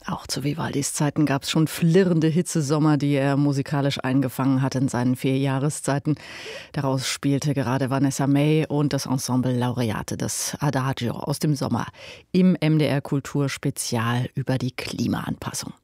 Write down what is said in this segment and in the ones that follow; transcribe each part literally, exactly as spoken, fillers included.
Auch zu Vivaldis Zeiten gab es schon flirrende Hitzesommer, die er musikalisch eingefangen hat in seinen vier Jahreszeiten. Daraus spielte gerade Vanessa May und das Ensemble Laureate das Adagio aus dem Sommer im M D R Kulturspezial über die Klimaanpassung.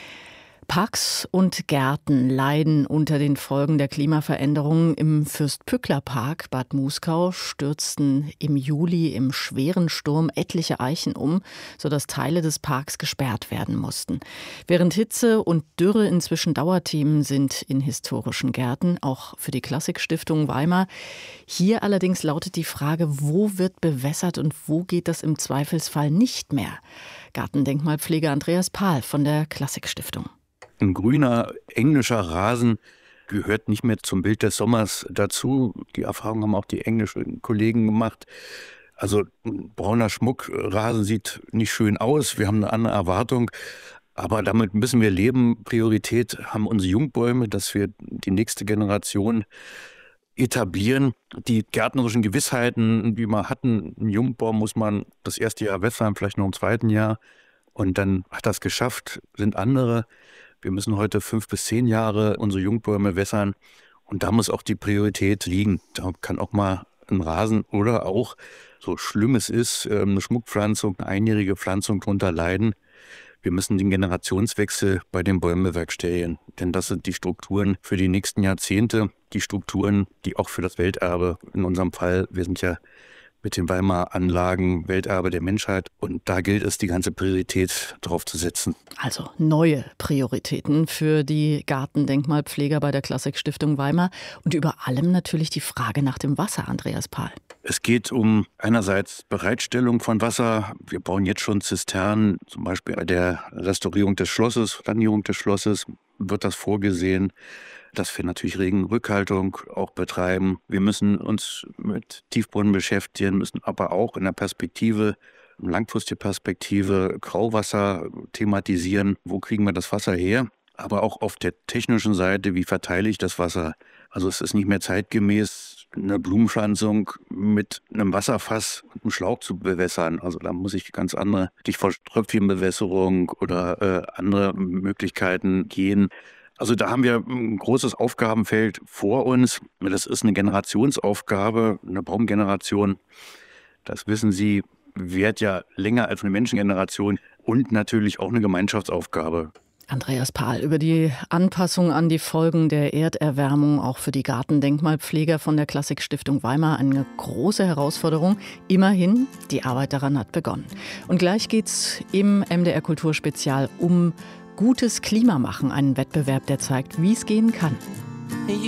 Parks und Gärten leiden unter den Folgen der Klimaveränderungen. Im Fürstpückler-Park Bad Muskau stürzten im Juli im schweren Sturm etliche Eichen um, sodass Teile des Parks gesperrt werden mussten. Während Hitze und Dürre inzwischen Dauerthemen sind in historischen Gärten, auch für die Klassikstiftung Weimar. Hier allerdings lautet die Frage, wo wird bewässert und wo geht das im Zweifelsfall nicht mehr? Gartendenkmalpfleger Andreas Pahl von der Klassikstiftung. Ein grüner englischer Rasen gehört nicht mehr zum Bild des Sommers dazu. Die Erfahrung haben auch die englischen Kollegen gemacht. Also ein brauner Schmuckrasen sieht nicht schön aus. Wir haben eine andere Erwartung. Aber damit müssen wir leben. Priorität haben unsere Jungbäume, dass wir die nächste Generation etablieren. Die gärtnerischen Gewissheiten, die wir hatten, ein Jungbaum muss man das erste Jahr wässern, vielleicht noch im zweiten Jahr. Und dann hat das geschafft, sind andere. Wir müssen heute fünf bis zehn Jahre unsere Jungbäume wässern und da muss auch die Priorität liegen. Da kann auch mal ein Rasen oder auch, so schlimm es ist, eine Schmuckpflanzung, eine einjährige Pflanzung drunter leiden. Wir müssen den Generationswechsel bei den Bäumen bewerkstelligen, denn das sind die Strukturen für die nächsten Jahrzehnte, die Strukturen, die auch für das Welterbe, in unserem Fall, wir sind ja mit den Weimarer Anlagen Welterbe der Menschheit. Und da gilt es, die ganze Priorität drauf zu setzen. Also neue Prioritäten für die Gartendenkmalpfleger bei der Klassikstiftung Weimar. Und über allem natürlich die Frage nach dem Wasser, Andreas Pahl. Es geht um einerseits Bereitstellung von Wasser. Wir bauen jetzt schon Zisternen, zum Beispiel bei der Restaurierung des Schlosses, Sanierung des Schlosses wird das vorgesehen, dass wir natürlich Regenrückhaltung auch betreiben. Wir müssen uns mit Tiefbrunnen beschäftigen, müssen aber auch in der Perspektive, langfristige Perspektive, Grauwasser thematisieren. Wo kriegen wir das Wasser her? Aber auch auf der technischen Seite, wie verteile ich das Wasser? Also es ist nicht mehr zeitgemäß, eine Blumenpflanzung mit einem Wasserfass und einem Schlauch zu bewässern. Also da muss ich ganz andere, Stichwort Tröpfchenbewässerung oder äh, andere Möglichkeiten gehen. Also da haben wir ein großes Aufgabenfeld vor uns. Das ist eine Generationsaufgabe, eine Baumgeneration. Das wissen Sie, währt ja länger als eine Menschengeneration und natürlich auch eine Gemeinschaftsaufgabe. Andreas Pahl über die Anpassung an die Folgen der Erderwärmung, auch für die Gartendenkmalpfleger von der Klassikstiftung Weimar, eine große Herausforderung. Immerhin, die Arbeit daran hat begonnen. Und gleich geht's im M D R Kulturspezial um gutes Klimamachen, einen Wettbewerb, der zeigt, wie es gehen kann.